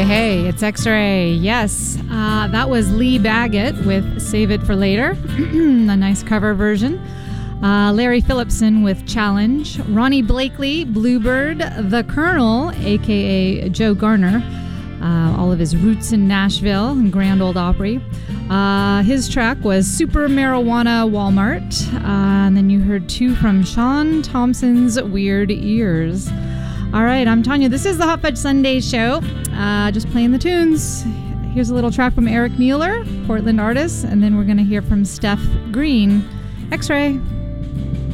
Hey, it's X-Ray. Yes, that was Lee Baggett with Save It for Later, a nice cover version. Larry Phillipson with Challenge. Ronnie Blakely, Bluebird. The Colonel, a.k.a. Joe Garner. All of his roots in Nashville and Grand Ole Opry. His track was Super Marijuana Walmart. And then you heard two from Sean Thompson's Weird Ears. All right, I'm Tanya. This is the Hot Fudge Sunday Show. Just playing the tunes. Here's a little track from Eric Mueller, Portland artist, and then we're going to hear from Steph Green. X-Ray.